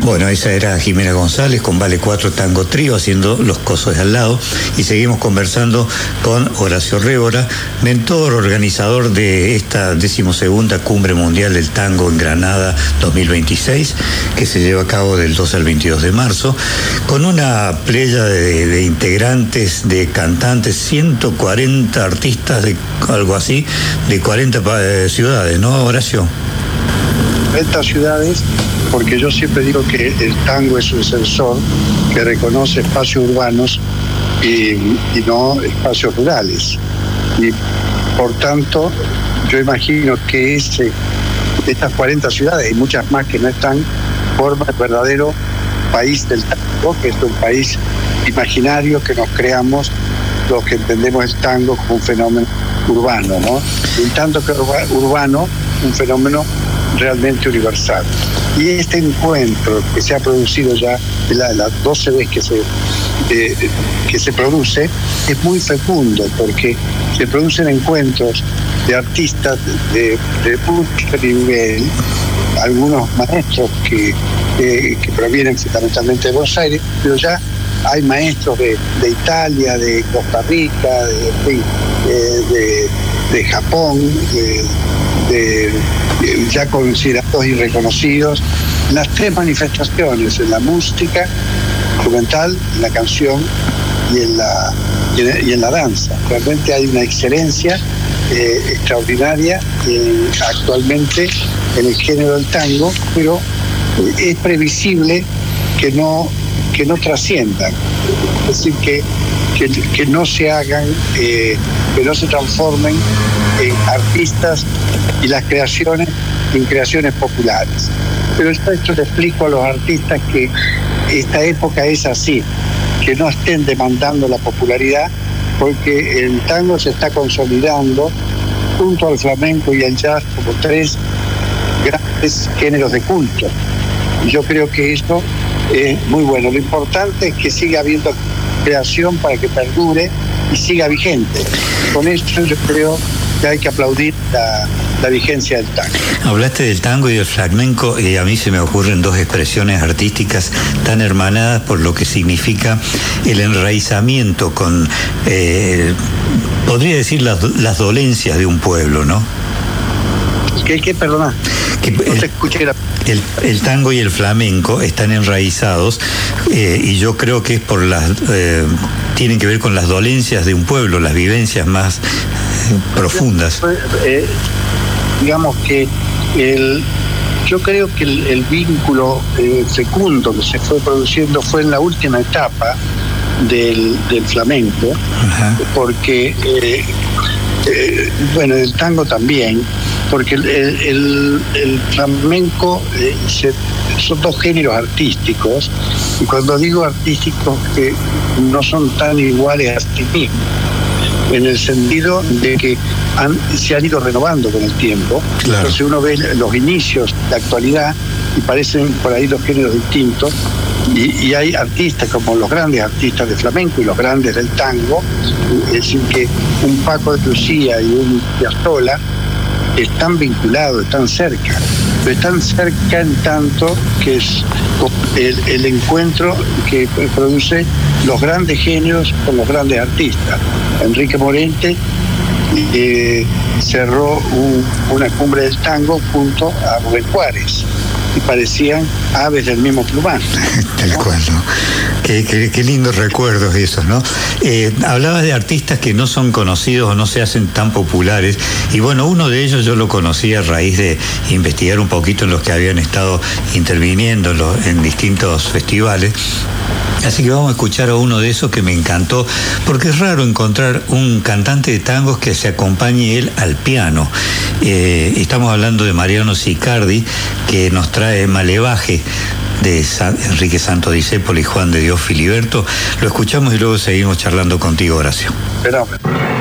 Bueno, esa era Jimena González con Vale 4 Tango Trío haciendo Los Cosos de al lado, y seguimos conversando con Horacio Révora, mentor, organizador de esta 12ª Cumbre Mundial del Tango en Granada 2026, que se lleva a cabo del 2 al 22 de marzo, con una playa de integrantes, de cantantes, 140 artistas, de algo así, de 40 ciudades, ¿no, Horacio? 40 ciudades, porque yo siempre digo que el tango es un sensor que reconoce espacios urbanos y no espacios rurales. Y por tanto, yo imagino que estas 40 ciudades y muchas más que no están, forman el verdadero país del tango, que es un país imaginario que nos creamos los que entendemos el tango como un fenómeno urbano, ¿no? En tanto que urbano, un fenómeno realmente universal. Y este encuentro que se ha producido ya, las 12 veces que se produce, es muy fecundo, porque se producen encuentros de artistas de mucho nivel, algunos maestros que provienen fundamentalmente de Buenos Aires, pero ya hay maestros de Italia, de Costa Rica, de Japón, ya considerados y reconocidos, las 3 manifestaciones, en la música instrumental, en la canción y en la danza. Realmente hay una excelencia extraordinaria actualmente en el género del tango, pero es previsible que no trasciendan, es decir, que no se hagan, que no se transformen en artistas y las creaciones en creaciones populares. Pero esto le explico a los artistas que esta época es así, que no estén demandando la popularidad, porque el tango se está consolidando junto al flamenco y al jazz como 3 grandes géneros de culto. Y yo creo que esto es muy bueno. Lo importante es que siga habiendo creación para que perdure y siga vigente. Con esto yo creo que hay que aplaudir la vigencia del tango. Hablaste del tango y del flamenco, y a mí se me ocurren 2 expresiones artísticas tan hermanadas por lo que significa el enraizamiento con, podría decir, las dolencias de un pueblo, ¿no? ¿Qué? Perdona. No te escuché. El tango y el flamenco están enraizados, y yo creo que es por tienen que ver con las dolencias de un pueblo, las vivencias más profundas. Digamos que yo creo que el vínculo fecundo que se fue produciendo fue en la última etapa del flamenco. Ajá. Porque bueno, el tango también, porque el flamenco son 2 géneros artísticos, y cuando digo artísticos, que no son tan iguales a sí mismos, en el sentido de que se han ido renovando con el tiempo. Claro. Entonces uno ve los inicios, la actualidad, y parecen por ahí 2 géneros distintos, y hay artistas como los grandes artistas de flamenco y los grandes del tango, es decir, que un Paco de Lucía y un Piazzolla están vinculados, están cerca, pero están cerca en tanto que es el encuentro que produce los grandes géneros con los grandes artistas. Enrique Morente cerró una cumbre del tango junto a Rubén Juárez, y parecían aves del mismo plumaje. Tal cual, ¿no? Qué lindos recuerdos esos, ¿no? Hablabas de artistas que no son conocidos o no se hacen tan populares, y bueno, uno de ellos yo lo conocí a raíz de investigar un poquito en los que habían estado interviniendo en distintos festivales. Así que vamos a escuchar a uno de esos que me encantó, porque es raro encontrar un cantante de tangos que se acompañe él al piano. Estamos hablando de Mariano Sicardi, que nos trae Malevaje de Enrique Santo Discépolo y Juan de Dios Filiberto. Lo escuchamos y luego seguimos charlando contigo, Horacio. Fenómeno.